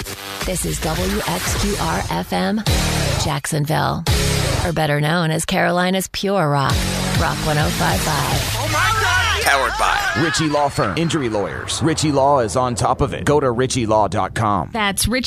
This is WXQR-FM, Jacksonville. Or better known as Carolina's Pure Rock, Rock 105.5. Oh my God! Powered by Ritchie Law Firm. Injury lawyers. Ritchie Law is on top of it. Go to ritchielaw.com. That's Ritchie